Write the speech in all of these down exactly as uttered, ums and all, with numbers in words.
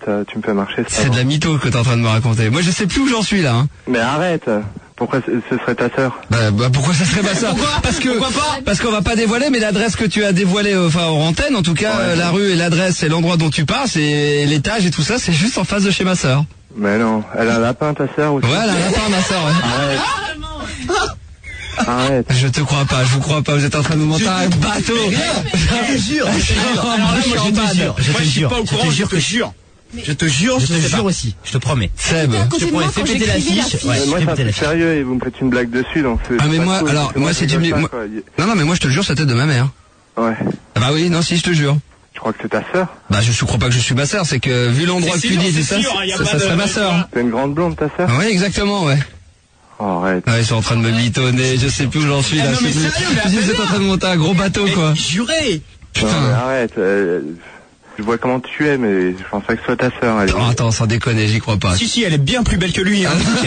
ça, tu me fais marcher. C'est de la mytho que t'es en train de me raconter. Moi, je sais plus où j'en suis là. Hein. Mais arrête. Pourquoi ce, ce serait ta sœur? Bah, bah pourquoi ça serait ma sœur? Parce que parce qu'on va pas dévoiler, mais l'adresse que tu as dévoilée, enfin en antenne, en tout cas, ouais. euh, la rue et l'adresse et l'endroit dont tu passes et l'étage et tout ça, c'est juste en face de chez ma sœur. Mais non, elle a un lapin ta sœur aussi. Ouais, elle a un lapin ma sœur. Ouais. Arrête. Arrête. Je te crois pas, je vous crois pas, vous êtes en train de me monter un bateau. Je te jure, je te jure. Alors là, moi, je te jure, je te jure, je te jure que je jure. Je te jure, je te jure aussi, je te promets. Seb, je te promets, fais péter l'affiche. Ouais, moi, c'est sérieux et vous me faites une blague dessus, donc c'est. Ah mais moi, cool, alors moi c'est une. Moi... Non non mais moi je te jure, c'est la tête de ma mère. Ouais. Ah bah oui, non si je te jure. Je crois que c'est ta sœur. Bah je ne crois pas que je suis ma sœur, c'est que vu l'endroit que tu dis, c'est ça, ça, ça serait ma sœur. C'est une grande blonde ta sœur. Oui exactement, ouais. Oh, arrête. Ah, ils sont en train de me mitonner, je sais plus où j'en suis là. Ah, non, mais sérieux, mais vous êtes en train de monter un gros bateau quoi. Juré. Putain. Non, mais arrête. Euh, je vois comment tu es, mais je pense pas que ce soit ta sœur. Elle... Oh, attends, sans déconner, j'y crois pas. Si si, elle est bien plus belle que lui. Hein.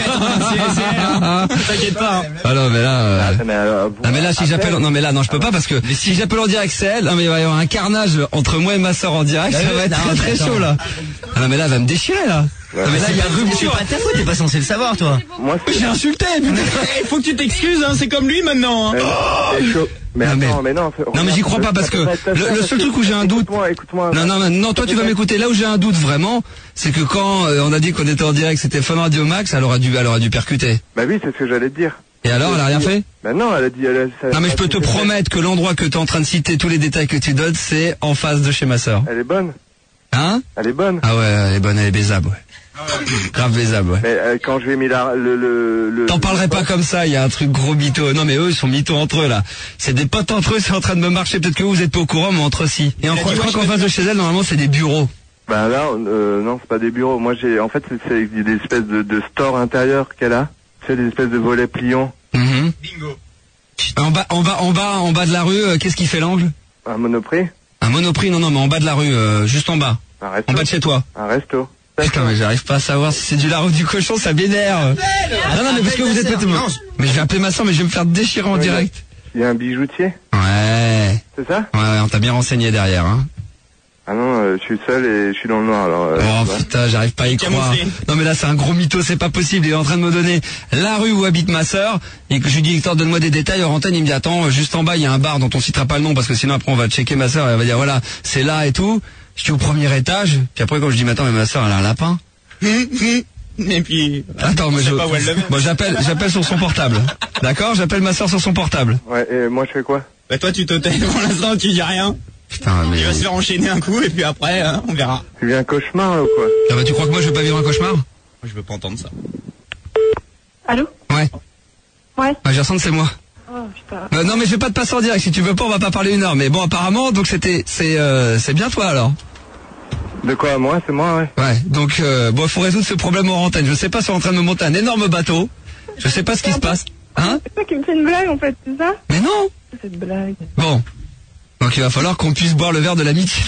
T'inquiète pas. Hein. Ah non mais là. Euh... Ah, mais, alors, non mais là si j'appelle, non mais là non je peux pas parce que si j'appelle en direct c'est elle. Non mais il va y avoir un carnage entre moi et ma sœur en direct. Ça va être très très chaud là. Ah non mais là elle va me déchirer là. Ouais. Non mais là il y a rupture. C'est pas ta faute, t'es pas censé le savoir toi. Moi j'ai insulté. Il faut que tu t'excuses, hein, c'est comme lui maintenant. Hein. C'est chaud. Mais non, attends, mais, mais non, non mais j'y crois pas parce que le, le seul truc où j'ai un doute. Écoute-moi, écoute-moi. Non non non, toi tu vas m'écouter. Là où j'ai un doute vraiment, c'est que quand euh, on a dit qu'on était en direct, c'était Fun Radio Max, elle aura dû, elle aura dû percuter. Bah oui, c'est ce que j'allais te dire. Et alors, elle a rien fait? Bah non, elle a dit. Elle a, ça, non mais je peux te promettre que l'endroit que tu es en train de citer, tous les détails que tu donnes, c'est en face de chez ma sœur. Elle est bonne. Hein? Elle est bonne. Ah ouais, elle est bonne, elle est baisable, ouais. Grave baisable, ouais. Mais euh, quand je vais mis la, le, le, le T'en parlerais pas comme ça, il y a un truc gros mytho. Non mais eux, ils sont mythos entre eux là. C'est des potes entre eux, c'est en train de me marcher. Peut-être que vous, vous êtes pas au courant, mais entre eux si. Et en crois, je crois qu'en face de chez elle, normalement, c'est des bureaux. Bah là, euh, non, c'est pas des bureaux. Moi, j'ai, en fait, c'est, c'est des espèces de, de stores intérieurs qu'elle a. C'est des espèces de volets pliants. Mmh. Bingo. En bas, en bas, en bas, en bas de la rue, euh, qu'est-ce qui fait l'angle? Un Monoprix. Un Monoprix, non, non, mais en bas de la rue, euh, juste en bas. Un resto. En bas de chez toi. Un resto. Putain, mais j'arrive pas à savoir si c'est du lard ou du cochon, ça m'énerve. Non, non, mais parce que vous êtes pas... Mais je vais appeler ma soeur, mais je vais me faire déchirer en direct. Il y a un bijoutier. Ouais. C'est ça? Ouais, ouais, on t'a bien renseigné derrière, hein. Ah non, euh, je suis seul et je suis dans le noir, alors... Euh, oh putain, j'arrive pas à y croire. Non mais là c'est un gros mytho, c'est pas possible. Il est en train de me donner la rue où habite ma sœur et que je lui dis Hector, donne-moi des détails. En antenne, il me dit attends, juste en bas il y a un bar dont on citera pas le nom parce que sinon après on va checker ma sœur et elle va dire voilà, c'est là et tout. Je suis au premier étage. Puis après quand je dis mais attends, mais ma sœur elle a un lapin. Et puis... Attends, mais je... Bon, j'appelle, j'appelle sur son portable. D'accord? J'appelle ma sœur sur son portable. Ouais, et moi je fais quoi? Bah toi tu te tais pour l'instant, tu dis rien. Putain, mais... Il va se faire enchaîner un coup et puis après, hein, on verra. Tu vis un cauchemar là ou quoi? Ah bah tu crois que moi je veux pas vivre un cauchemar? Moi je veux pas entendre ça. Allô? Ouais. Ouais. Bah Gerson, c'est moi. Oh putain. Euh, non mais je vais pas te passer en direct, si tu veux pas on va pas parler une heure. Mais bon apparemment, donc c'était, c'est, euh, c'est bien toi alors. De quoi? Moi? C'est moi, ouais. Ouais, donc euh, bon, faut résoudre ce problème en antenne. Je sais pas si on est en train de me monter un énorme bateau. Je sais pas ce qui se passe. Hein? C'est toi qui me fais une blague en fait, c'est ça? Mais non. C'est une blague. Bon. Donc il va falloir qu'on puisse boire le verre de l'amitié.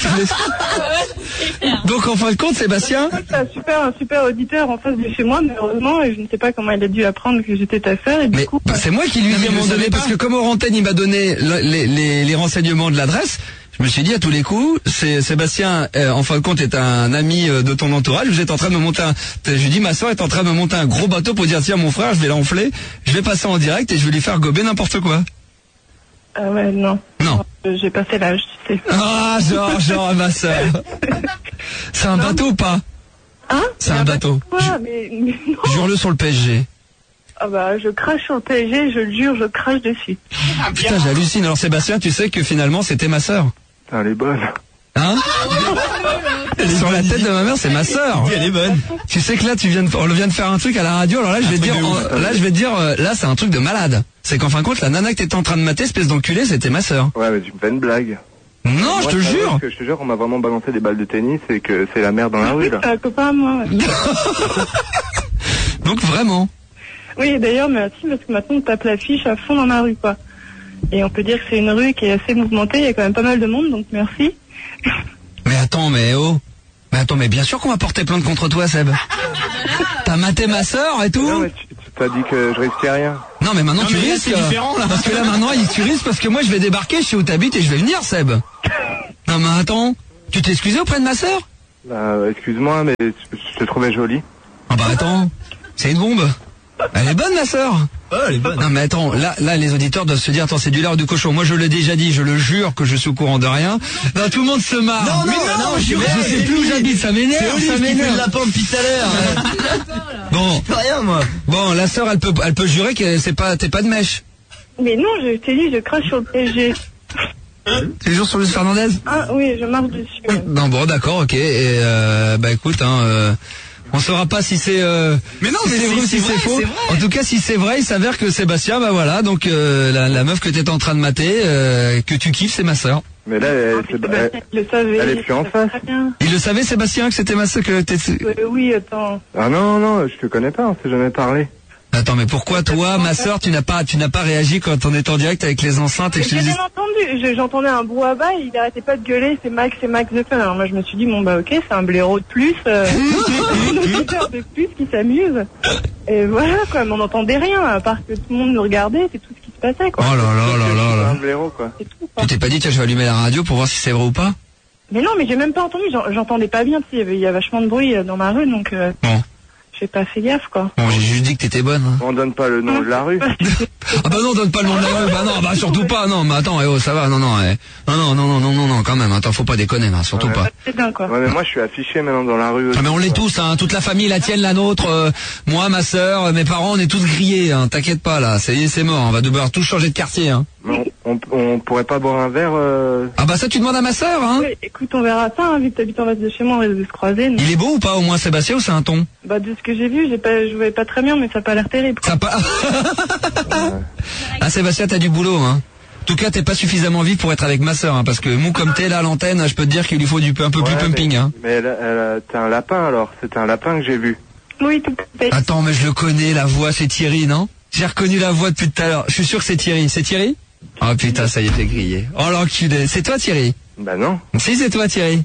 Donc en fin de compte, Sébastien, c'est un super, un super auditeur en face de chez moi, malheureusement, et je ne sais pas comment il a dû apprendre que j'étais ta sœur. Et du mais coup, bah, c'est moi qui lui ai dit à un moment donné, parce que comme en antenne il m'a donné le, les, les, les renseignements de l'adresse, je me suis dit à tous les coups, c'est Sébastien, euh, en fin de compte, est un ami euh, de ton entourage. Vous êtes en train de me monter un... Je lui dis, ma soeur est en train de me monter un gros bateau pour dire, tiens mon frère, je vais l'enfler, je vais passer en direct et je vais lui faire gober n'importe quoi. Ah ouais, non. Non. Euh, J'ai passé l'âge, tu sais. Ah, genre, genre, ma soeur. C'est un bateau ou pas? Hein? C'est un bateau. Quoi? Mais, mais non. Jure-le sur le P S G. Ah bah, je crache sur le P S G, je le jure, je crache dessus. Ah, putain, j'hallucine. Alors Sébastien, tu sais que finalement, c'était ma soeur. Elle est bonne. Hein? Sur la tête de ma mère, c'est ma sœur. Elle est bonne. Tu sais que là, tu viens de, on vient de faire un truc à la radio. Alors là, je vais te dire, en, là, je vais te dire, euh, là, c'est un truc de malade. C'est qu'en fin de compte, la nana que t'étais en train de mater, espèce d'enculé, c'était ma sœur. Ouais, mais tu me fais une blague. Non, moi, je te jure. Que je te jure, on m'a vraiment balancé des balles de tennis et que c'est la merde dans la rue, là. C'est un copain à moi, ouais. Donc vraiment. Oui, d'ailleurs, merci, parce que maintenant, on tape l'affiche à fond dans ma rue, quoi. Et on peut dire que c'est une rue qui est assez mouvementée, il y a quand même pas mal de monde, donc merci. Mais attends, mais oh. Mais attends, mais bien sûr qu'on va porter plainte contre toi, Seb. T'as maté ma sœur et tout? Non, mais tu, tu t'as dit que je risquais rien. Non, mais maintenant non, tu mais risques. là, c'est différent, là. Parce que là, maintenant, il tu risques parce que moi, je vais débarquer, je sais où t'habites et je vais venir, Seb. Non, mais attends. Tu t'es excusé auprès de ma sœur? Bah, excuse-moi, mais je te trouvais jolie. Ah bah attends, c'est une bombe. Elle est bonne, ma sœur. Oh, elle est bonne. Non mais attends, là, là, les auditeurs doivent se dire, attends, c'est du lard ou du cochon. Moi, je l'ai déjà dit, je le jure que je suis au courant de rien. Non, tout le monde se marre. Non, non, mais non, je, je, je sais plus où j'habite, ça m'énerve, ça m'énerve. Le lapin depuis tout à l'heure. Bon, je peux rien, moi. Bon, la sœur, elle peut, elle peut jurer que c'est pas, t'es pas de mèche. Mais non, je t'ai dit, je crache sur le P S G. Tu joues sur Luis Fernandez? Ah oui, je marche dessus. Non, bon, d'accord, ok. Et euh, bah écoute, hein. Euh, on saura pas si c'est euh, mais non, si mais c'est vrai ou si c'est faux. En tout cas, si c'est vrai, il s'avère que Sébastien, bah voilà, donc euh, la, la meuf que t'étais en train de mater, euh, que tu kiffes, c'est ma sœur. Mais là, elle, Ah, elle, elle, le savait, elle est plus en face. Il le savait, Sébastien, que c'était ma sœur, que t'étais... Euh, oui, attends. Ah non, non, je te connais pas, on s'est jamais parlé. Attends, mais pourquoi toi, ma sœur, tu n'as pas, tu n'as pas réagi quand on est en direct avec les enceintes et que je te J'ai dis... bien entendu, Je- j'entendais un bruit à bas, il arrêtait pas de gueuler, c'est Max, c'est Max de Fun. Alors moi je me suis dit, bon bah ok, c'est un blaireau de plus, euh, un auditeur de plus qui s'amuse. Et voilà quoi, mais on n'entendait rien, à part que tout le monde nous regardait, c'est tout ce qui se passait quoi. Oh là là là là C'est là. un blaireau, quoi. C'est tout quoi. Tu t'es pas dit, tiens, je vais allumer la radio pour voir si c'est vrai ou pas? Mais non, mais j'ai même pas entendu, j'en- j'entendais pas bien, tu sais, il y avait- il y a vachement de bruit euh, dans ma rue, donc euh, Bon. j'ai pas fait gaffe quoi. Bon, j'ai juste dit que t'étais bonne. Hein. On donne pas le nom de la rue. Ah bah non, donne pas le nom de la rue. Bah non, bah surtout pas. Non, mais attends, eh oh, ça va. Non, non, eh. non, non, non, non, non, non, non, quand même. Attends, faut pas déconner, là, surtout Ouais. pas. C'est bien quoi. Ouais, mais moi je suis affiché maintenant dans la rue. Ah, mais on l'est quoi. tous, hein. Toute la famille, la tienne, la nôtre, euh, moi, ma sœur, mes parents, on est tous grillés. Hein. T'inquiète pas, là. Ça y est, c'est mort. On va devoir tous changer de quartier. Hein. Mais on, on, on pourrait pas boire un verre euh... Ah bah ça, tu demandes à ma sœur, hein. Ouais, écoute, on verra ça, hein, vu que t'habites en face de chez moi, on risque de se croiser. donc. Il est beau ou pas, au moins, Sébastien, ou c'est un ton? Bah de ce que j'ai vu, j'ai pas, je voyais pas très bien, mais ça a pas l'air terrible. Ça pas. Ah Sébastien, t'as du boulot, hein. En tout cas, t'es pas suffisamment vif pour être avec ma sœur, hein, parce que mou comme t'es là à l'antenne, je peux te dire qu'il lui faut du un peu plus Ouais, pumping, mais, hein. Mais elle, elle, t'es un lapin alors, c'était un lapin que j'ai vu. Oui, tout à fait. Attends, mais je le connais, la voix, c'est Thierry, non? J'ai reconnu la voix depuis tout à l'heure. Je suis sûr que c'est Thierry. C'est Thierry? Oh putain, ça y est, t'es grillé. Oh l'enculé. C'est toi, Thierry? Bah non. Si, c'est toi, Thierry.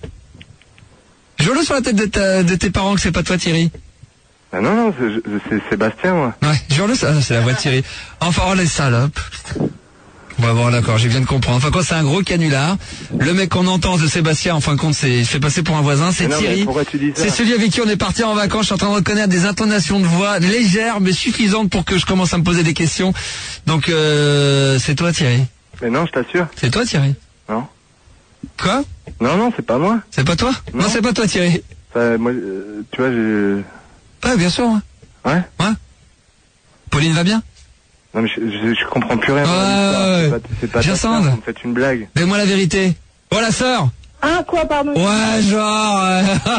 Jure-le sur la tête de, ta, de tes parents que c'est pas toi, Thierry. Bah non, non, c'est, c'est Sébastien, moi. Ouais, jure-le, ça, c'est la voix de Thierry. Enfin, oh les salopes. On va voir, d'accord, je viens de comprendre. Enfin, quand c'est un gros canular, le mec qu'on entend de Sébastien, en fin de compte, c'est, il se fait passer pour un voisin, c'est Mais non, mais Thierry. pourquoi tu dis ça? C'est celui avec qui on est parti en vacances. Je suis en train de reconnaître des intonations de voix légères, mais suffisantes pour que je commence à me poser des questions. Donc, euh, c'est toi, Thierry. Mais non, je t'assure. C'est toi, Thierry. Non. Quoi? Non, non, c'est pas moi. C'est pas toi? Non, Non. c'est pas toi, Thierry. Enfin, moi, euh, tu vois, j'ai... Ouais, bien sûr. Ouais. Ouais. Ouais. Pauline va bien? Non, mais je, je, je comprends plus rien. Ouais, dans l'histoire. ouais, C'est ouais. pas, c'est pas ta Jacinthe. sœur, vous me faites une blague. Dis-moi la vérité. Oh, la sœur. Ah, quoi, pardon? Ouais, genre. euh,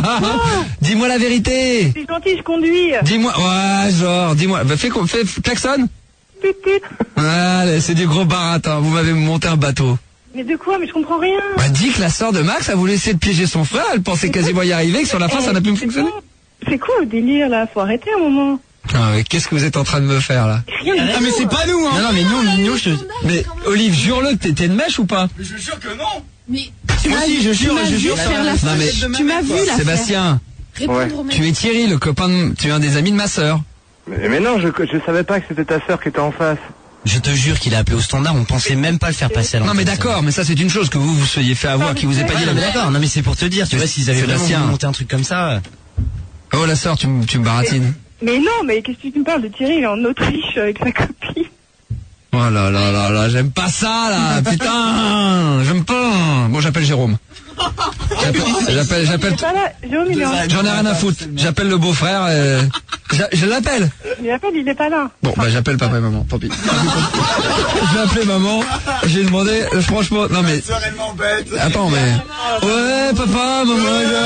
dis-moi la vérité. C'est gentil, je conduis. Dis-moi. Ouais, genre. Dis-moi. Bah, fais quoi? Fais klaxon. Tut, tut. Allez, c'est du gros baratin. Vous m'avez monté un bateau. Mais de quoi? Mais je comprends rien. Bah, dis que la sœur de Max a voulu essayer de piéger son frère. Elle pensait quasiment y arriver, que sur la fin, ça n'a plus Eh, c'est fonctionné. quoi C'est quoi le délire, là? Faut arrêter un moment. Ah, mais qu'est-ce que vous êtes en train de me faire, là? Rien Ah, mais c'est pas nous, hein. Non, non, mais nous, nous, je te... Mais, Olive, jure-le que t'es t'es une mèche ou pas? Mais je jure que non. Mais Moi aussi, je jure, je jure. faire la Non, mais- Tu m'as vu la Sébastien, répondre au mec. tu es Thierry, le copain de... Tu es un des amis de ma sœur. Mais, mais non, je, je savais pas que c'était ta sœur qui était en face. Je te jure qu'il a appelé au standard, on pensait même pas le faire passer à Non, l'antenne. mais d'accord, mais ça, c'est une chose que vous vous soyez fait avoir, qui vous est pas dit Ouais, la non, mais d'accord, non mais c'est pour te dire, tu Mais vois, s'ils avaient vraiment Sébastien. voulu monter un truc comme ça. Oh, la sœur, tu, me- tu me baratines. Mais non, mais qu'est-ce que tu me parles de Thierry? Il est en Autriche avec sa copine. Oh là là là là, j'aime pas ça, là, putain, j'aime pas. Bon, j'appelle Jérôme. J'appelle, j'appelle, Il j'appelle, est pas là. Jérôme, il est en... j'en ai rien à foutre. J'appelle le beau-frère et... j'a- Je l'appelle. Il appelle, il est pas là. Bon, bah, j'appelle papa et maman, tant pis. Je vais appeler maman, j'ai demandé, euh, franchement, non mais... Attends, mais... Ouais, papa, maman,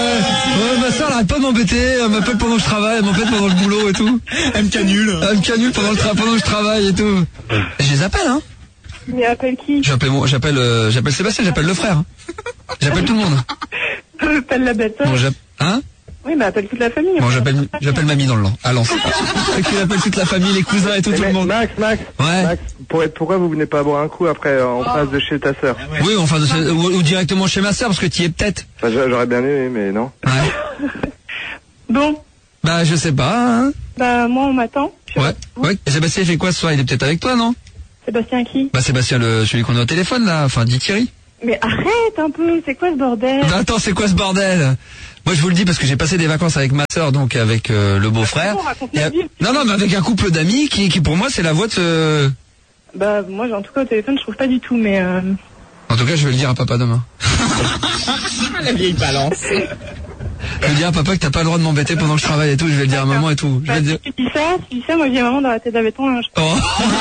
je- ouais, ma soeur, elle arrête pas de m'embêter, elle m'appelle pendant que je travaille, elle m'embête pendant le boulot et tout. Elle me canule. Elle me canule pendant, le tra- pendant que je travaille et tout. Je les appelle, hein. Mais appelle qui? J'appelle, mon- j'appelle, euh, j'appelle Sébastien, j'appelle le frère. J'appelle tout le monde. Appelle la bête. Bon, j'appelle, hein? Oui, mais appelle toute la famille. Bon, j'appelle, j'appelle mamie dans le Lan, à Lens. Et qu'il appelle toute la famille, les cousins et tout, Eh, tout le mais monde. Max, Max, Ouais. Max, pour- pourquoi vous venez pas boire un coup après euh, en face de chez ta sœur? Oui, enfin, de- ou, ou directement chez ma sœur, parce que tu y es peut-être. Enfin, j'a- j'aurais bien aimé, mais non. Ouais. Bon, Bah, je sais pas, hein. bah moi on m'attend. Je- Ouais. Ouais. Et Sébastien, il fait quoi ce soir? Il est peut-être avec toi, non? Sébastien qui? Bah, Sébastien, le, celui qu'on a au téléphone, là. Enfin, dit Thierry. Mais arrête un peu, c'est quoi ce bordel? Bah, attends, c'est quoi ce bordel? Moi je vous le dis parce que j'ai passé des vacances avec ma sœur, donc avec euh, le beau-frère. Et, euh, non non mais avec un couple d'amis qui, qui pour moi c'est la voix de ce... Bah moi en tout cas au téléphone je trouve pas du tout, mais... Euh... En tout cas je vais le dire à papa demain. La vieille balance. Je vais dire à papa que t'as pas le droit de m'embêter pendant que je travaille et tout, je vais le dire à maman et tout. Je vais bah, dire... Si tu dis ça, si tu dis ça, moi je dis à maman d'arrêter de laver ton linge. Oh.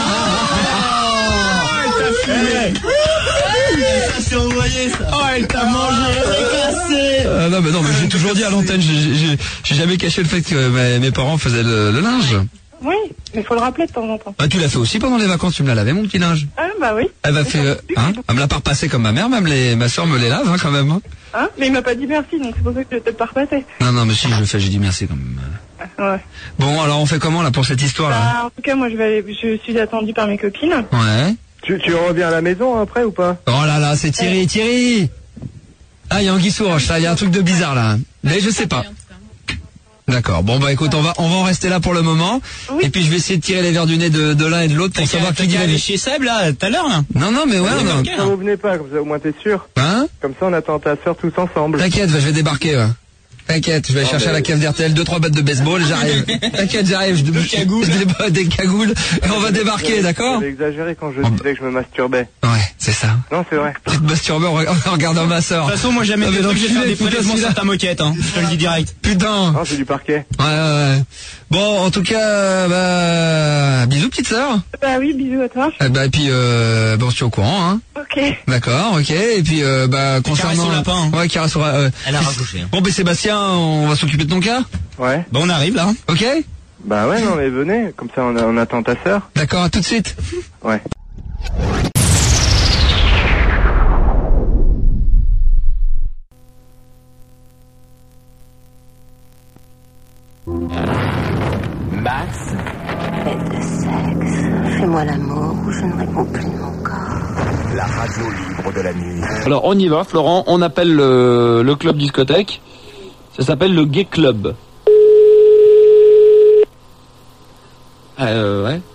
Ça s'est envoyé ça. Oh, elle t'a mangé, elle est cassée. Euh, non mais non mais j'ai toujours dit à l'antenne, j'ai, j'ai, j'ai jamais caché le fait que mes, mes parents faisaient le, le linge. Oui, mais faut le rappeler de temps en temps. Ah, tu l'as fait aussi pendant les vacances, tu me l'as lavé mon petit linge. Ah bah oui. Elle va faire, euh, hein, elle me l'a pas repassé comme ma mère, même les, ma soeur me les lave, hein, quand même. Hein. Hein, mais il m'a pas dit merci, donc c'est pour ça que je vais peut-être pas repasser. Non non mais si je le fais, j'ai dit merci quand même. Ouais. Bon alors on fait comment là pour cette histoire là? Bah, en tout cas moi je vais aller, je suis attendue par mes copines. Ouais. Tu, tu reviens à la maison après ou pas? Oh là là, c'est Thierry, Thierry. Ah, il y a Anguille sous roche, là, il y a un truc de bizarre là. Mais je sais pas. D'accord. Bon bah écoute, on va on va en rester là pour le moment. Oui. Et puis je vais essayer de tirer les verres du nez de, de l'un et de l'autre pour t'as savoir qui dit la vie. Chez Seb là, tout à l'heure là. Non non mais ouais. Non. Ça vous venez pas, comme ça au moins t'es sûr. Hein? Comme ça on attend ta soeur tous ensemble. T'inquiète, je vais débarquer. Ouais. T'inquiète, je vais aller chercher à la cave d'R T L deux trois battes de baseball, j'arrive. T'inquiète, j'arrive, je des cagoules, je des cagoules et on va débarquer, d'accord? J'ai exagéré quand je disais que je me masturbais. Ouais, c'est ça. Non, c'est vrai. Tu te masturbais en regardant ma sœur. De toute façon, moi jamais fait truc, je vais faire des prélèvements sur ta moquette, hein. Je te le dis direct. Putain. Non, c'est du parquet. Ouais, ouais, ouais. Bon, en tout cas, bah, bisous petite sœur. Bah oui, bisous à toi. Eh bah, et puis, euh, bon, je suis au courant, hein. Ok. D'accord, ok. Et puis, euh, bah, concernant... Caresse au lapin. Ouais, caresse au lapin. Euh... Elle a raccroché. Bon, bah, Sébastien, on va s'occuper de ton cas. Ouais. Bon, on arrive, là. Ok. Bah ouais, non, mais venez. Comme ça, on, on attend ta sœur. D'accord, à tout de suite. Ouais. Max. Fête de sexe. Fais-moi l'amour ou je ne réponds plus de mon corps. La radio libre de la nuit. Alors on y va, Florent, on appelle le, le club discothèque. Ça s'appelle le Gay Club. Euh, ouais.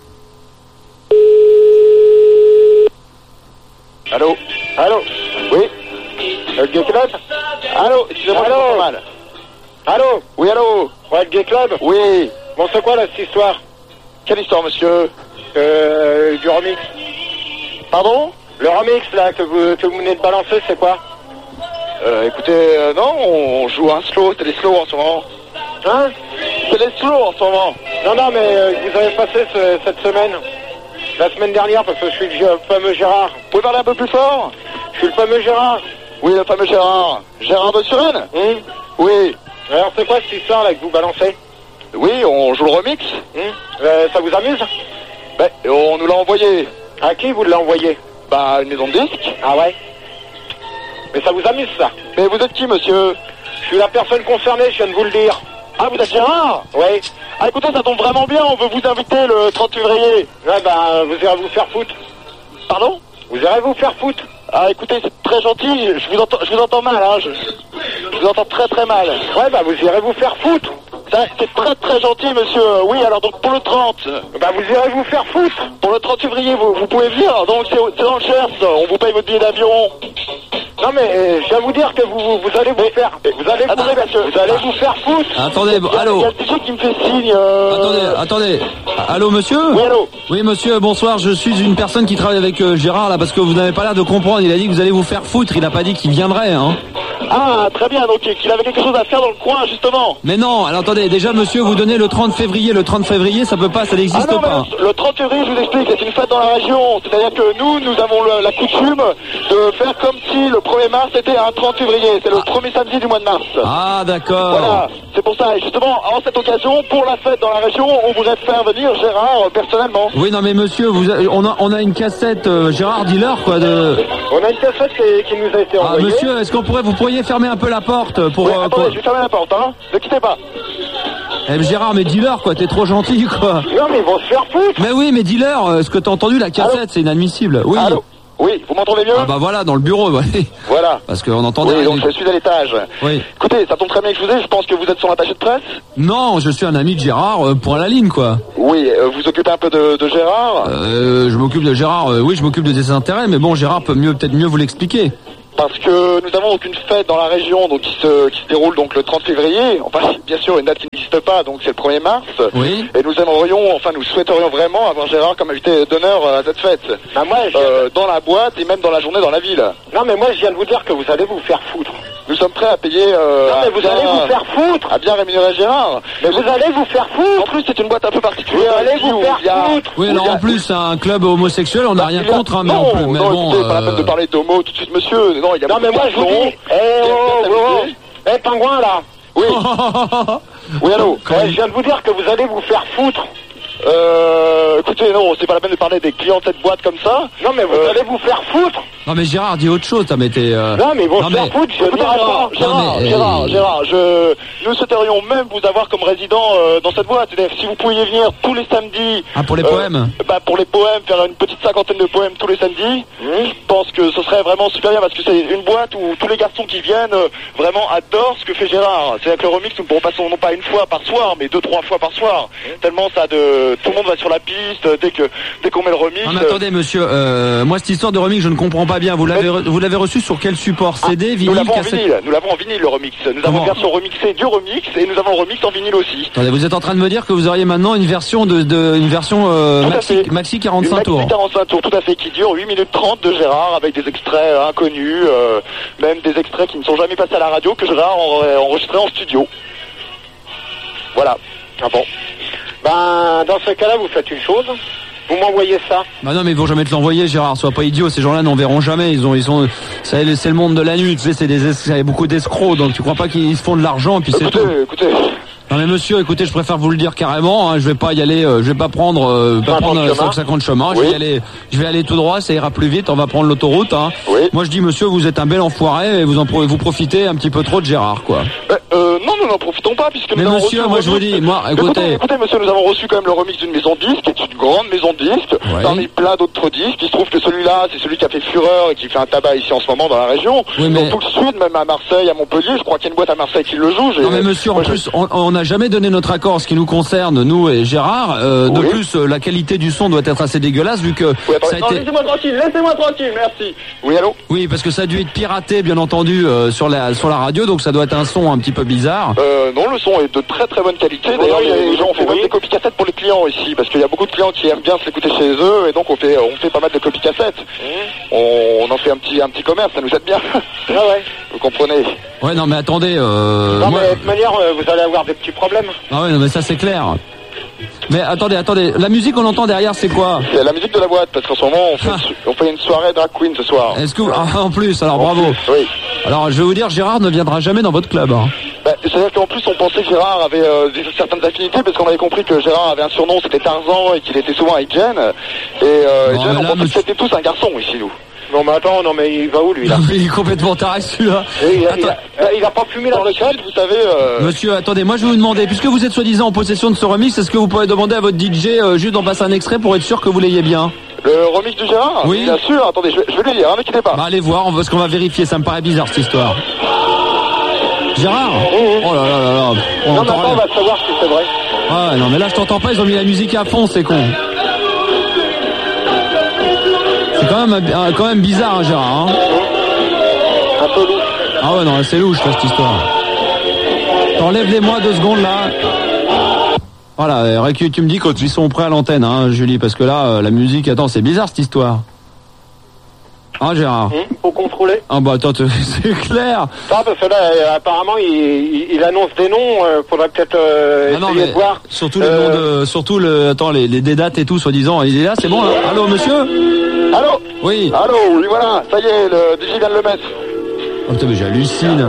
Allô? Allô? Oui? Le Gay Club? Allô? Excusez-moi, je m'entends mal. Allô? Oui, allô? Ouais, le Gay Club? Oui. Bon, c'est quoi là, cette histoire? Quelle histoire, monsieur? Euh, du remix. Pardon? Le remix, là, que vous, que vous venez de balancer, c'est quoi? Euh, écoutez, euh, non, on joue un slow, c'est des slow en ce moment. Hein? C'est des slow en ce moment. Non, non, mais euh, vous avez passé ce, cette semaine, la semaine dernière, parce que je suis le fameux Gérard. Vous pouvez parler un peu plus fort? Je suis le fameux Gérard. Oui, le fameux Gérard. Gérard de Suresnes? Hum? Oui. Alors, c'est quoi cette histoire, là, que vous balancez? Oui, on joue le remix. Hum? Euh, ça vous amuse? Ben, on nous l'a envoyé. À qui vous l'avez envoyé? Bah, une maison de disques. Ah ouais? Mais ça vous amuse, ça? Mais vous êtes qui, monsieur? Je suis la personne concernée, je viens de vous le dire. Ah, vous êtes Gérard? Oui. Ah, écoutez, ça tombe vraiment bien, on veut vous inviter le trente février. Ouais, bah, vous irez vous faire foutre. Pardon? Vous irez vous faire foutre. Ah, écoutez, c'est très gentil, je vous entends, je vous entends mal, hein, je, je vous entends très très mal. Ouais, bah, vous irez vous faire foutre. Ça, c'est très très gentil, monsieur. Oui, alors donc pour le trente. Bah, vous irez vous faire foutre. Pour le trente février, vous, vous pouvez venir, donc c'est, c'est dans le Cherche, on vous paye votre billet d'avion. Non mais euh, je viens vous dire que vous, vous, vous allez vous faire, vous allez, attendez, vous, vous allez vous faire foutre. Attendez, bon, allô. Il y a le D J qui me fait signe. Euh... Attendez, attendez. Allô, monsieur? Oui, allô. Oui, monsieur, bonsoir. Je suis une personne qui travaille avec euh, Gérard là, parce que vous n'avez pas l'air de comprendre. Il a dit que vous allez vous faire foutre. Il a pas dit qu'il viendrait, hein. Ah, très bien. Donc qu'il avait quelque chose à faire dans le coin, justement. Mais non. Alors attendez. Déjà, monsieur, vous donnez le trente février. Le trente février, ça peut pas, ça n'existe ah non, pas. Le, le trente février, je vous explique, c'est une fête dans la région. C'est-à-dire que nous, nous avons le, la coutume de faire comme si le premier mars était un trente février. C'est le ah. premier samedi du mois de mars. Ah, d'accord. Voilà. C'est pour ça. Et justement, en cette occasion, pour la fête dans la région, on voudrait faire venir Gérard euh, personnellement. Oui, non, mais monsieur, vous a, on a, on a une cassette euh, Gérard Dealer, quoi, de. On a une cassette qui, qui nous a été envoyée. Ah, monsieur, est-ce qu'on pourrait, vous pourriez fermer un peu la porte pour. Oui, euh, attendez, pour... je vais fermer la porte, hein. Ne quittez pas. Eh, Gérard, mais dealer, quoi, t'es trop gentil, quoi. Non, mais ils vont se faire foutre. Mais oui, mais dealer, euh, ce que t'as entendu, la cassette, allô, c'est inadmissible. Oui. Allô. Oui, vous m'entendez mieux? Ah bah voilà, dans le bureau, ouais. Voilà. Parce qu'on entendait... Oui, donc je suis à l'étage. Oui. Écoutez, ça tombe très bien que je vous ai, je pense que vous êtes son attaché de presse? Non, je suis un ami de Gérard, euh, pour la ligne, quoi. Oui, euh, vous occupez un peu de, de Gérard? Euh, je m'occupe de Gérard, euh, oui, je m'occupe de ses intérêts, mais bon, Gérard peut mieux, peut-être mieux vous l'expliquer. parce que nous avons donc une fête dans la région donc qui se qui se déroule donc le trente février. Enfin, bien sûr, une date qui n'existe pas, donc c'est le premier mars. Oui. Et nous aimerions, enfin, nous souhaiterions vraiment avoir Gérard comme invité d'honneur à cette fête. Bah moi, je... euh, dans la boîte et même dans la journée dans la ville. Non, mais moi, je viens de vous dire que vous allez vous faire foutre. Nous sommes prêts à payer. Euh, non, mais vous bien, allez vous faire foutre. À bien rémunérer Gérard. Mais vous allez vous faire foutre. En plus, c'est une boîte un peu particulière. Vous allez vous faire a... foutre. Oui, alors en plus, un club homosexuel, on n'a bah, rien contre, hein, mais non, en plus, mais non, bon. écoutez, euh... pas la peine de parler d'homo tout de suite, monsieur. Non, il y a non mais moi, je vous dis. Eh, oh, oh, eh, pingouin, là. Oui. Oui, allô. Ouais, je viens de vous dire que vous allez vous faire foutre. Euh, écoutez, non, c'est pas la peine de parler des clients de cette boîte comme ça. Non, mais vous euh... allez vous faire foutre. Non, mais Gérard, dis autre chose, t'as mis tes... Euh... Non, mais ils vont se faire foutre, je écoutez, Gérard, Gérard, mais, Gérard, euh... Gérard, je... nous souhaiterions même vous avoir comme résident euh, dans cette boîte. C'est-à-dire, si vous pouviez venir tous les samedis... Ah, pour les euh, poèmes Bah, pour les poèmes, faire une petite cinquantaine de poèmes tous les samedis. Mmh. Je pense que ce serait vraiment super bien, parce que c'est une boîte où tous les garçons qui viennent euh, vraiment adorent ce que fait Gérard. C'est-à-dire que le remix, nous ne pourrons pas, non pas une fois par soir, mais deux, trois fois par soir. Mmh. Tellement ça de... Tout le monde va sur la piste dès que dès qu'on met le remix. Non, mais attendez, monsieur, euh, moi cette histoire de remix, je ne comprends pas bien. Vous l'avez re... vous l'avez reçu sur quel support? C D, ah, vinyle, nous l'avons cassette... en vinyle. Nous l'avons en vinyle le remix. Nous Comment? avons une version remixée du remix et nous avons un remix en vinyle aussi. Attendez, vous êtes en train de me dire que vous auriez maintenant une version de, de une version euh, maxi, maxi quarante-cinq une tours. Maxi quarante-cinq tours, tout à fait, qui dure huit minutes trente de Gérard avec des extraits euh, inconnus, euh, même des extraits qui ne sont jamais passés à la radio que Gérard aurait enregistré en studio. Voilà. Ah bon. Ben, dans ce cas-là, vous faites une chose. Vous m'envoyez ça. Bah non, mais ils vont jamais te l'envoyer, Gérard. Sois pas idiot. Ces gens-là n'en verront jamais. Ils ont, ils sont, c'est le monde de la nuit. Tu sais, c'est des, il y a beaucoup d'escrocs. Donc tu crois pas qu'ils se font de l'argent et puis c'est écoutez, tout. Écoutez. Non mais monsieur, écoutez, je préfère vous le dire carrément. Hein, je vais pas y aller. Euh, je vais pas prendre, euh, pas prendre cent cinquante chemins. Oui. Je vais y aller. Je vais aller tout droit. Ça ira plus vite. On va prendre l'autoroute. Hein. Oui. Moi je dis, monsieur, vous êtes un bel enfoiré et vous en vous profitez un petit peu trop de Gérard, quoi. Euh, euh, non, nous n'en profitons pas puisque. Mais nous monsieur, avons moi reçu je vous dis, moi, écoutez. écoutez, écoutez, monsieur, nous avons reçu quand même le remix d'une maison de disques, qui est une grande maison de disques, ouais. Parmi plein d'autres disques. Il se trouve que celui-là, c'est celui qui a fait fureur et qui fait un tabac ici en ce moment dans la région. Oui, mais... Dans tout le sud, même à Marseille, à Montpellier, je crois qu'il y a une boîte à Marseille qui le joue. Non mais monsieur, en moi, plus, je... on n'a jamais donné notre accord, ce qui nous concerne, nous et Gérard. Euh, oui. De plus, euh, la qualité du son doit être assez dégueulasse vu que oui, ça a non, été... laissez-moi tranquille, laissez-moi tranquille, merci. Oui, allô? Oui, parce que ça a dû être piraté, bien entendu, euh, sur la sur la radio, donc ça doit être un son un petit peu bizarre. Euh, non, le son est de très très bonne qualité. D'ailleurs, oui, les, les gens ont fait oui. même des copies cassettes pour les clients ici, parce qu'il y a beaucoup de clients qui aiment bien s'écouter chez eux, et donc on fait on fait pas mal de copies cassettes. Mmh. On, on en fait un petit un petit commerce, ça nous aide bien. Ah ouais. Vous comprenez? Ouais, non mais attendez. Euh, non moi... mais de toute manière, vous allez avoir des petits problèmes. Ah ouais, non mais ça c'est clair. Mais attendez, attendez, la musique qu'on entend derrière c'est quoi? C'est la musique de la boîte, parce qu'en ce moment on fait, ah. une, on fait une soirée drag queen ce soir. Est-ce que vous... ah, en plus, alors en bravo. Plus, oui. Alors je vais vous dire, Gérard ne viendra jamais dans votre club. Hein. Bah, c'est-à-dire qu'en plus on pensait que Gérard avait euh, certaines affinités, parce qu'on avait compris que Gérard avait un surnom, c'était Tarzan, et qu'il était souvent avec Jen. Et, euh, bon, et Jen, on là, pensait monsieur... que c'était tous un garçon ici, nous. Non mais attends, non mais il va où lui là? Il est complètement taré celui-là. Il, il, il, il a pas fumé dans le club, vous savez. Euh... Monsieur, attendez, moi je vais vous demander, puisque vous êtes soi-disant en possession de ce remix, est-ce que vous pouvez demander à votre D J euh, juste d'en passer un extrait pour être sûr que vous l'ayez bien? Le remix du Gérard? Oui. Bien sûr, attendez, je vais, je vais lui lire, hein, n'inquiétez pas. Bah allez voir, parce qu'on va vérifier, ça me paraît bizarre cette histoire. Gérard? Mmh. Oh là là là là. On non mais attends, on va savoir si c'est vrai. Ah non mais là je t'entends pas, ils ont mis la musique à fond, c'est con. C'est quand même, euh, quand même bizarre, hein, Gérard. Hein un peu louche. Ah ouais, non, c'est louche, là, cette histoire. T'enlèves-les-moi deux secondes, là. Voilà, tu me dis quand ils sont prêts à l'antenne, hein, Julie, parce que là, la musique, attends, c'est bizarre, cette histoire. Hein, Gérard? Mmh, faut contrôler. Ah bah attends, c'est clair. Ça, parce que là, euh, apparemment, il, il, il annonce des noms, euh, faudrait peut-être euh, ah essayer de voir. Surtout euh... le nom de, surtout le, attends, les, les des dates et tout, soi-disant. Il est là, c'est bon, là. Allô, monsieur? Allô? Oui. Allô, oui, voilà, ça y est, le D J vient de le mettre. Oh putain, mais j'hallucine.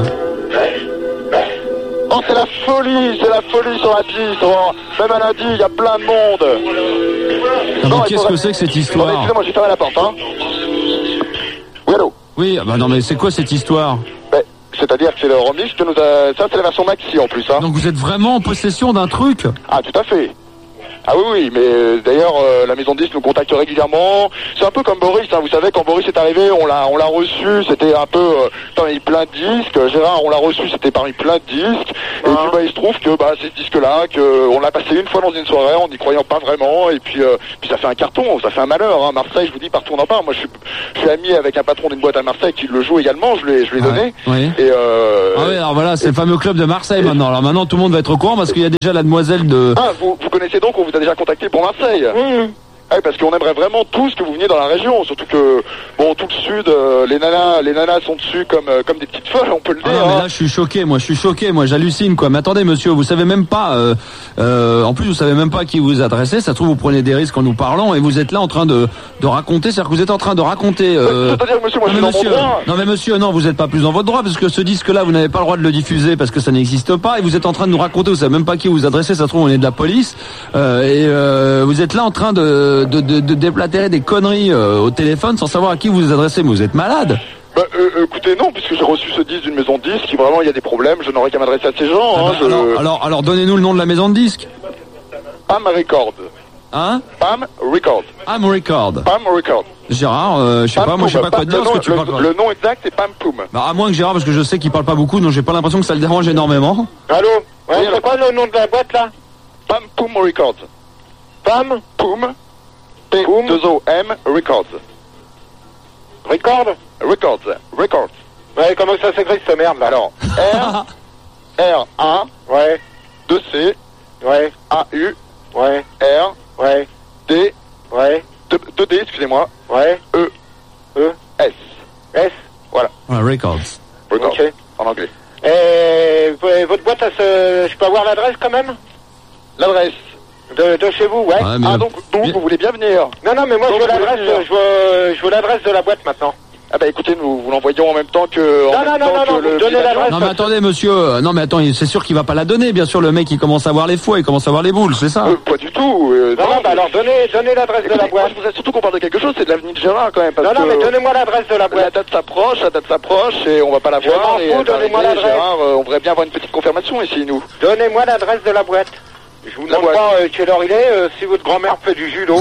Oh, c'est la folie, c'est la folie sur la piste. Oh, même à lundi, il y a plein de monde. Ah, non, qu'est-ce faudrait... que c'est que cette histoire? Non, excusez-moi, j'ai fermé la porte, hein. Oui, allô? Oui, bah non, mais c'est quoi cette histoire? Ben, c'est-à-dire que c'est le remix que nous a... Ça, c'est la version maxi, en plus, hein. Donc vous êtes vraiment en possession d'un truc? Ah, tout à fait. Ah oui, oui, mais euh, d'ailleurs, euh, la maison de disques nous contacte régulièrement. C'est un peu comme Boris, hein, vous savez, quand Boris est arrivé, on l'a on l'a reçu, c'était un peu euh, parmi plein de disques. Gérard, on l'a reçu, c'était parmi plein de disques. Et puis, bah, il se trouve que bah, c'est ce disque-là, que on l'a passé une fois dans une soirée en n'y croyant pas vraiment. Et puis, euh, puis ça fait un carton, ça fait un malheur. Hein. Marseille, je vous dis, partout on en parle. Moi, je suis, je suis ami avec un patron d'une boîte à Marseille qui le joue également, je lui, je lui ai donné. Ouais, oui. Et euh, ah oui, alors voilà, c'est et... le fameux club de Marseille et... maintenant. Alors maintenant, tout le monde va être au courant parce qu'il y a déjà la demoiselle de... Ah, vous, vous connaissez donc, on vous a déjà contacté pour Marseille. Mmh. Ah, parce qu'on aimerait vraiment tous que vous veniez dans la région, surtout que bon tout le sud, euh, les nanas, les nanas sont dessus comme euh, comme des petites folles, on peut le dire. Ah non, mais hein. là je suis choqué, moi je suis choqué, moi j'hallucine quoi. Mais attendez monsieur, vous savez même pas, euh, euh, en plus vous savez même pas à qui vous vous adressez. Ça se trouve vous prenez des risques en nous parlant et vous êtes là en train de de raconter, c'est-à-dire que vous êtes en train de raconter. Euh... C'est-à-dire monsieur, moi non, je mais suis monsieur, dans mon droit. non mais monsieur, non vous êtes pas plus dans votre droit parce que ce disque-là vous n'avez pas le droit de le diffuser parce que ça n'existe pas et vous êtes en train de nous raconter, vous savez même pas à qui vous vous adressez. Ça se trouve on est de la police euh, et euh, vous êtes là en train de de de, de déplatérer des conneries euh, au téléphone sans savoir à qui vous vous adressez, mais vous êtes malade. Bah, euh, écoutez, non, puisque j'ai reçu ce disque d'une maison de disques, qui vraiment il y a des problèmes, je n'aurais qu'à m'adresser à ces gens. Ah hein, bah, je... alors, alors, alors donnez-nous le nom de la maison de disques. Pam Record. Hein? Pam Record. Pam Record. Pam Record. Gérard, euh, je sais Pam pas, moi je sais pas quoi te dire le, parce que tu le, parles. Le nom exact c'est Pam Poum. Bah, à moins que Gérard, parce que je sais qu'il parle pas beaucoup, donc j'ai pas l'impression que ça le dérange énormément. Allô? Ouais, oui, c'est quoi le nom de la boîte là? Pam Poum Records. Pam Poum. P deux O M Records. Record? Records. Records. Ouais, comment ça s'écrit cette merde là? Alors, R, R, A, ouais, deux C, ouais, A, U, ouais, R, ouais, D, ouais, deux D, excusez-moi, ouais, E, E, S. S, voilà. Ouais, Records. Records, okay. En anglais. Et votre boîte, elle se... je peux avoir l'adresse quand même? L'adresse de, de chez vous, ouais. Ah, ah donc, donc vous voulez bien venir? Non, non, mais moi donc, je veux l'adresse, je veux, je veux l'adresse de la boîte maintenant. Ah bah écoutez, nous vous l'envoyons en même temps que... Non, non, non, non, non, donnez l'adresse. Non mais attendez monsieur, non mais attends, c'est sûr qu'il va pas la donner, bien sûr le mec il commence à voir les foies, il commence à voir les boules, c'est ça? euh, Pas du tout. Euh, non, non, bah alors donnez, donnez l'adresse de la boîte. Moi je voudrais surtout qu'on parle de quelque chose, c'est de l'avenue de Gérard quand même. Parce non, non, que mais donnez-moi l'adresse de la boîte. La date s'approche, la date s'approche et on va pas la je voir. Je m'en fous, donnez-moi l'adresse. Gérard, euh, on voudrait bien avoir une petite confirmation ici, nous. Donnez-moi l'adresse de la boîte. Je vous demande pas euh, quelle heure il est, euh, si votre grand-mère fait du judo.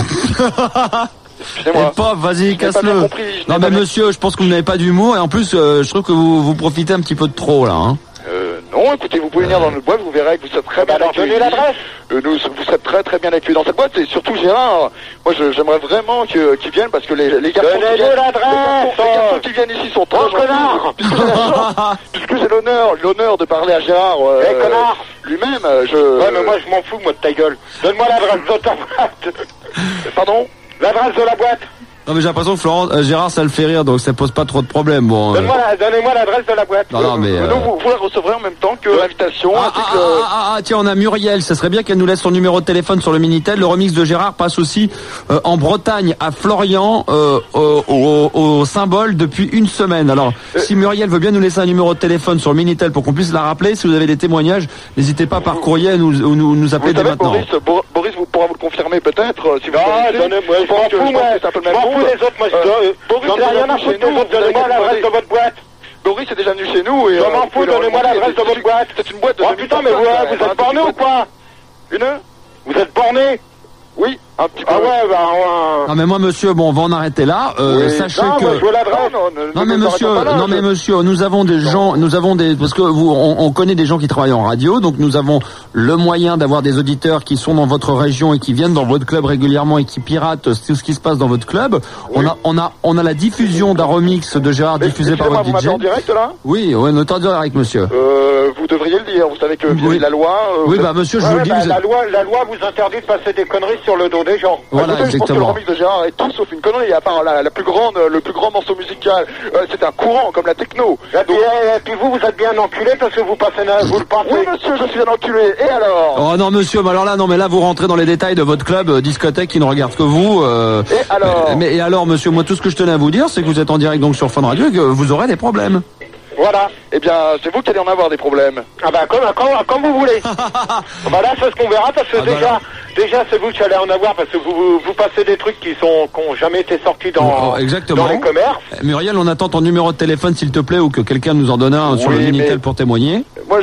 Excusez-moi. Et pas, vas-y, casse-le. Non mais monsieur, je pense que vous n'avez pas d'humour et en plus, euh, je trouve que vous, vous profitez un petit peu de trop là. Hein. Euh, non, écoutez, vous pouvez venir dans notre boîte, vous verrez que vous serez très bien alors accueillis. Donnez l'adresse. Euh, nous, vous serez très très bien accueillis dans cette boîte et surtout Gérard, moi je, j'aimerais vraiment que, qu'ils viennent parce que les, les garçons qui viennent, l'adresse, les garçons qui viennent ici sont trop connard. Puisque j'ai la chance, puisque j'ai l'honneur, l'honneur de parler à Gérard. Euh, hey, connard. Lui-même, je... Ouais, mais moi je m'en fous, moi de ta gueule. Donne-moi l'adresse de ta boîte. Pardon? L'adresse de la boîte. Non mais j'ai l'impression que Florent, euh, Gérard ça le fait rire donc ça pose pas trop de problèmes. Bon, euh... Donne-moi la, donnez-moi l'adresse de la boîte. Non, non mais euh... donc vous, vous la recevrez en même temps que l'invitation. Ah, ah, que... ah, ah, ah tiens on a Muriel, ça serait bien qu'elle nous laisse son numéro de téléphone sur le Minitel. Le remix de Gérard passe aussi euh, en Bretagne à Florian euh, au, au, au Symbole depuis une semaine. Alors euh... si Muriel veut bien nous laisser un numéro de téléphone sur le Minitel pour qu'on puisse la rappeler, si vous avez des témoignages, n'hésitez pas par courrier à nous, nous, nous appeler vous dès savez, maintenant. Boris, Bo- Boris vous pourra vous le confirmer peut-être si vous ah, donnez-moi, je m'en fous, moi, je m'en fous les autres, moi je Euh, Boris, j'en ai rien à foutre des autres, donnez-moi l'adresse de votre boîte. Boris est déjà venu chez nous et... Je m'en fous, donnez-moi l'adresse de votre boîte. C'est une boîte de... Oh putain, mais vous, vous êtes borné ou quoi? Une? Vous êtes borné? Oui, un petit peu. Ah ouais, bah... Euh... Non mais moi monsieur, bon on va en arrêter là. Euh, oui. Sachez non, que... Moi, je veux l'adresse. Non, non, ne, non ne mais monsieur, là, non je... mais monsieur, nous avons des gens, nous avons des, parce que vous, on, on connaît des gens qui travaillent en radio, donc nous avons le moyen d'avoir des auditeurs qui sont dans votre région et qui viennent dans votre club régulièrement et qui piratent tout ce qui se passe dans votre club. Oui. On a, on a, on a la diffusion d'un remix de Gérard mais, diffusé par votre vous D J. En direct là? Oui, ouais, notre en direct, monsieur. Euh, vous devriez le dire. Vous savez que oui. la loi. Euh, oui, bah monsieur, je ouais, vous ouais, le dis. Bah, vous la êtes... loi, la loi vous interdit de passer des conneries sur le dos des gens. Voilà, écoutez, exactement. Le remix de Gérard est tout sauf une connerie, à part la, la plus grande, le plus grand morceau musical. Euh, c'est un courant comme la techno. Et puis, et puis vous, vous êtes bien enculé parce que vous passez, vous le passez. Oui, monsieur, je suis un enculé. Et alors? Oh non, monsieur, mais alors là, non, mais là, vous rentrez dans les détails de votre club euh, discothèque qui ne regarde que vous. Euh, et alors? Mais, mais et alors, monsieur, moi, tout ce que je tenais à vous dire, c'est que vous êtes en direct donc sur Fun Radio et que vous aurez des problèmes. Voilà. Eh bien, c'est vous qui allez en avoir des problèmes. Ah bah comme, comme, comme vous voulez. Bah là, c'est ce qu'on verra parce que ah, déjà, bah déjà, c'est vous qui allez en avoir parce que vous, vous, vous passez des trucs qui sont, qui ont jamais été sortis dans, oh, exactement. dans les commerces. Muriel, on attend ton numéro de téléphone s'il te plaît ou que quelqu'un nous en donne un oui, sur le Minitel pour témoigner. Moi, je,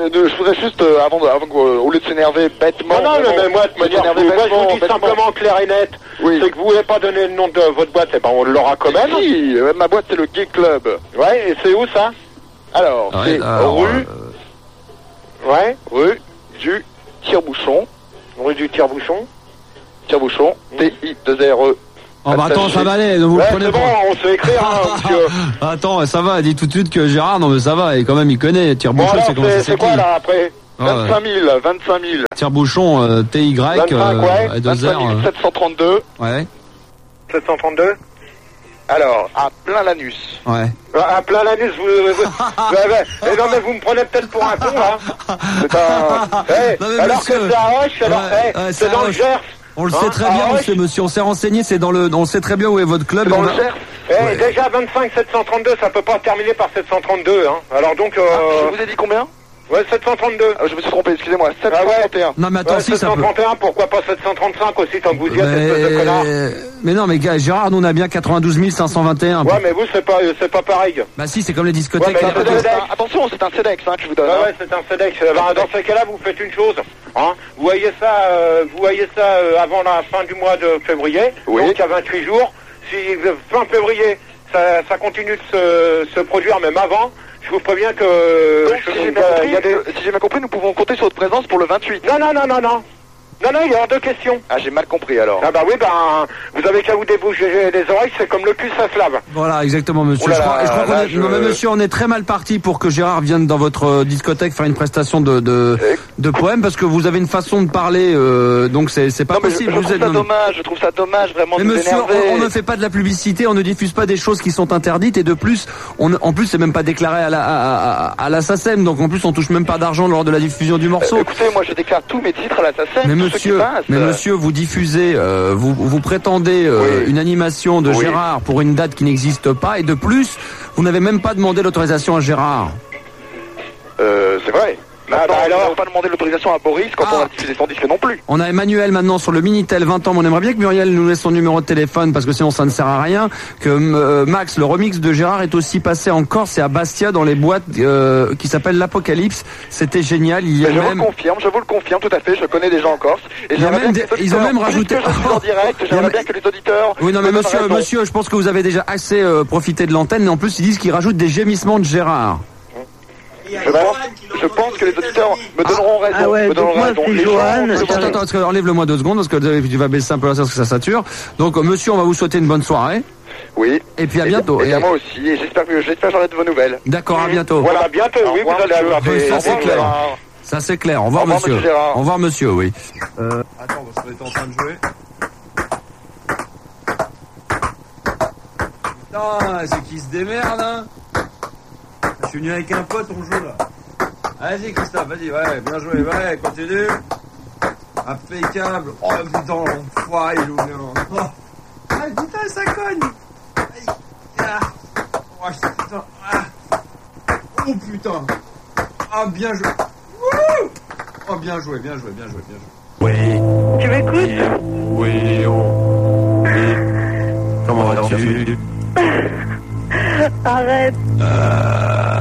de, je voudrais juste, euh, avant, de, avant que, euh, au lieu de s'énerver bêtement... Non, non, vraiment, mais moi, de manière, moi, je vous dis bêtement. simplement clair et net, oui. C'est que vous voulez pas donner le nom de votre boîte, et ben on l'aura quand même. Si, euh, ma boîte c'est le Gay Club. Ouais, et c'est où ça? Alors, ouais, c'est alors, rue... Euh... Ouais. Rue du Tire-Bouchon. Rue du Tire-Bouchon. Tire-Bouchon, T I deux R E. Oh bah attends, ça va aller, ne vous ouais, le prenez c'est pas. Bon, on sait écrire, hein, monsieur. Attends, ça va, dis tout de suite que Gérard, non mais ça va, et quand même il connaît, Tire-Bouchon, bon, c'est comment c'est, c'est quoi là après? vingt-cinq mille, vingt-cinq mille. Tire-Bouchon, euh, T Y, vingt-cinq, euh, ouais. vingt-cinq mille sept cent trente-deux. Ouais. sept cent trente-deux. Alors, à plein l'anus. Ouais. À plein l'anus, vous... vous, vous, vous et non mais vous me prenez peut-être pour un con, là. C'est un... Hey, non, alors monsieur, que ça arrache, alors ouais, hey, ouais, c'est dans le Gers. On le hein, sait très bien, ah, monsieur, monsieur. On s'est renseigné, c'est dans le, on sait très bien où est votre club. Dans on le a... Gers. Eh, ouais. Déjà vingt-cinq sept cent trente-deux, ça peut pas terminer par sept cent trente-deux, hein. Alors donc. Euh... Ah, je vous ai dit combien? Ouais, sept cent trente-deux. Ah, je me suis trompé, excusez-moi. sept cent trente et un. Ah ouais. Non mais attends, ouais, si sept cent trente et un, ça peut... pourquoi pas sept cent trente-cinq aussi, tant que vous y êtes, mais... espèce de connard. Mais non, mais gars, Gérard, nous on a bien quatre-vingt-douze mille cinq cent vingt et un. Ouais, mais vous, c'est pas, c'est pas pareil. Bah si, c'est comme les discothèques. Ouais, mais c'est un... Attention, c'est un CEDEX, hein, que je vous donne. Ouais, hein. ouais, c'est un CEDEX. Bah, dans ces cas-là, vous faites une chose, hein. Vous voyez ça, euh, vous voyez ça euh, avant la fin du mois de février. Oui. Donc, à vingt-huit jours. Si, fin février, ça, ça continue de se, se produire, même avant. Je vous préviens que... Donc, je, si, j'ai bien compris, y a des... si j'ai bien compris, nous pouvons compter sur votre présence pour le vingt-huit. Non, non, non, non, non. Non, non, il y a deux questions. Ah, j'ai mal compris, alors. Ah bah oui, ben, vous avez qu'à vous déboucher les oreilles, c'est comme le cul, ça se lave. Voilà, exactement, monsieur. Là, je crois, là, je crois qu'on là, est... je... Non, mais monsieur, on est très mal parti pour que Gérard vienne dans votre discothèque faire une prestation de, de, de poèmes, parce que vous avez une façon de parler, euh, donc c'est, c'est pas non, possible. Je, je vous trouve êtes... ça dommage, je trouve ça dommage, vraiment, mais de vous monsieur, énerver. on, on ne fait pas de la publicité, on ne diffuse pas des choses qui sont interdites, et de plus, on, en plus, c'est même pas déclaré à la, à, à, à la SACEM, donc en plus, on touche même pas d'argent lors de la diffusion du morceau. Euh, écoutez, moi, je déclare tous mes titres à la SACEM. Mais monsieur, mais monsieur, vous diffusez Euh, vous, vous prétendez euh, oui. une animation de oui. Gérard pour une date qui n'existe pas, et de plus, vous n'avez même pas demandé l'autorisation à Gérard. Euh, c'est vrai. Ah bah alors, on n'a pas demandé l'autorisation à Boris quand ah. on a diffusé son disque non plus. On a Emmanuel maintenant sur le Minitel vingt ans. On aimerait bien que Muriel nous laisse son numéro de téléphone parce que sinon ça ne sert à rien. Que euh, Max, le remix de Gérard est aussi passé en Corse et à Bastia dans les boîtes euh, qui s'appellent l'Apocalypse. C'était génial. Il y a je même... vous le confirme, je vous le confirme tout à fait. Je connais des gens en Corse. Et il y a même des... Ils ont même rajouté. Je suis en direct. J'aimerais bien que les auditeurs. Oui, non mais monsieur, raison. monsieur, je pense que vous avez déjà assez euh, profité de l'antenne. Mais en plus, ils disent qu'ils rajoutent des gémissements de Gérard. Je pense, je pense que les auditeurs me donneront raison. Ah ouais, me donneront moi, raison. c'est Les Johan. gens... Attends, attends, parce que enlève-le-moi deux secondes, parce que tu vas baisser un peu la parce que ça sature. Donc, monsieur, on va vous souhaiter une bonne soirée. Oui. Et puis à bientôt. Et, et, et moi aussi. Et j'espère que j'espère j'aurai de vos nouvelles. D'accord, à bientôt. Voilà, à bientôt. Oui, revoir, vous allez avoir des... Ça c'est clair. Gérard. Ça c'est clair. Au revoir, revoir monsieur. monsieur Au revoir, monsieur. Oui. Euh... Attends, parce qu'on était en train de jouer. Putain, c'est qui se démerde, hein? Je suis venu avec un pote, on joue là. Vas-y Christophe, vas-y, ouais, bien joué, ouais, continue. Impeccable. Oh putain, l'enfoiré, il ouvre bien. Oh. Ah putain, ça cogne. Aïe. Ah. Oh putain. Ah. Oh putain. Ah, bien joué. Wouh. Oh, bien joué, bien joué, bien joué, bien joué. Oui. Tu m'écoutes? Oui, oh. Oui. Comment vas-tu? Arrête. Euh...